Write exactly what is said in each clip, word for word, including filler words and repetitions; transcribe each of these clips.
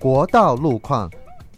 国道路况。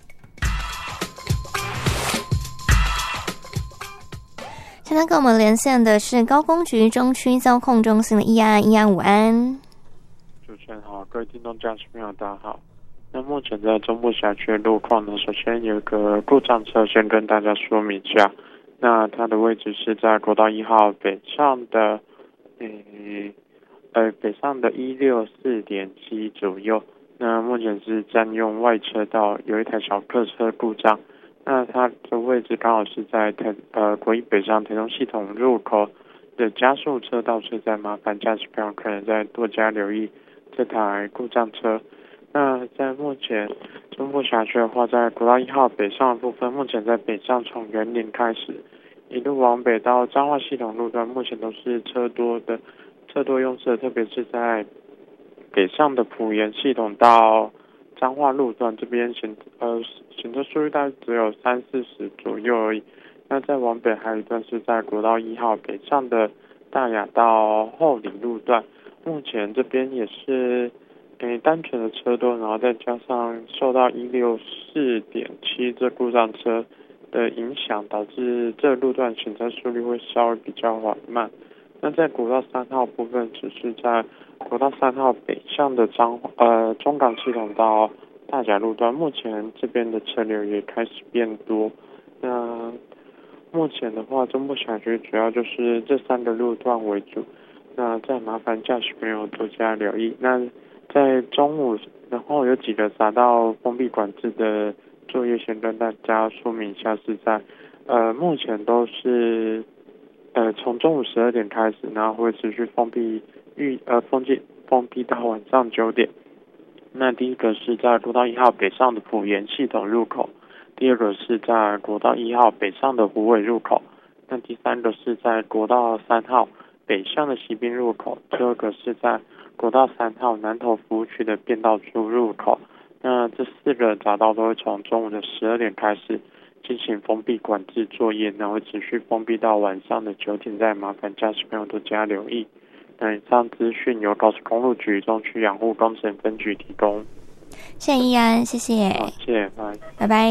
现在跟我们连线的是高工局中区交控中心的易安，易安午安。 主持人好，各位听众驾驶朋友大家好。那目前在中部辖区的路况呢，首先有一个故障车，先跟大家说明一下。那它的位置是在国道一号北上的，诶，呃，北上的一六四点七左右。那目前是占用外车道，有一台小客车故障。那它的位置刚好是在台呃国一北上台中系统入口的加速车道所在，麻烦驾驶朋友可能再多加留意这台故障车。那在目前中部辖区的话，在国道一号北上的部分，目前在北上从园林开始，一路往北到彰化系统路段，目前都是车多的车多拥塞，特别是在北上的埔盐系统到彰化路段这边行呃行车速率大概只有三四十左右而已。那再往北还有一段是在国道一号北上的大雅到后里路段，目前这边也是诶单纯的车多，然后再加上受到一六四点七这故障车的影响，导致这路段行车速率会稍微比较缓慢。那在国道三号部分，只是在国道三号北向的彰呃中港系统到大甲路段，目前这边的车流也开始变多。那目前的话，中部辖区主要就是这三个路段为主。那再麻烦驾驶朋友多加留意。那在中午，然后有几个匝道封闭管制的作业，先跟大家说明一下，是在呃目前都是呃从中午十二点开始，然后会持续封闭预呃封闭封闭到晚上九点。那第一个是在国道一号北上的埔盐系统入口，第二个是在国道一号北上的虎尾入口，那第三个是在国道三号北向的西滨入口，第二个是在国道三号南投服务区的变道出入口。那这四个匝道都会从中午的十二点开始进行封闭管制作业，然后持续封闭到晚上的九点，再麻烦驾驶朋友多加留意。那以上资讯由高速公路局中区养护工程分局提供。 谢谢易安，谢谢。 好，谢谢，拜拜拜。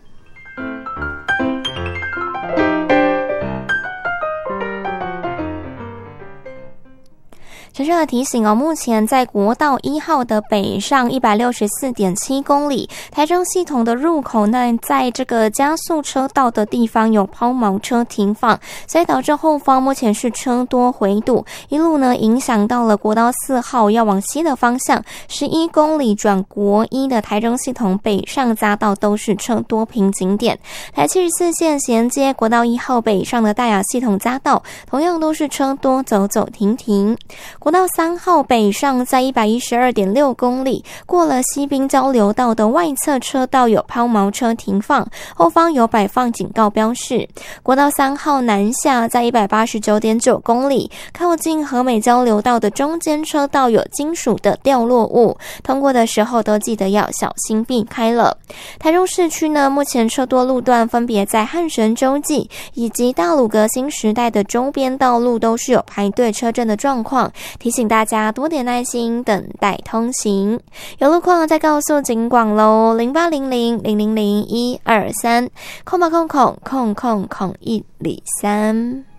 持续的提醒哦，目前在国道一号的北上一百六十四点七公里，台中系统的入口呢，在这个加速车道的地方有抛锚车停放，所以导致后方目前是车多回堵，一路呢影响到了国道四号要往西的方向，十一公里转国一的台中系统北上匝道都是车多瓶颈点。台七十四线衔接国道一号北上的大雅系统匝道，同样都是车多走走停停。国道三号北上在一百一十二点六公里，过了西滨交流道的外侧车道有抛锚车停放，后方有摆放警告标示。国道三号南下在一百八十九点九公里，靠近和美交流道的中间车道有金属的掉落物，通过的时候都记得要小心避开了。台中市区呢，目前车多路段分别在汉神洲际以及大鲁阁新时代的周边道路都是有排队车阵的状况，提醒大家多点耐心等待通行。有路况再告诉警广咯，零八零零零零零一二三空八空空空空空一里三。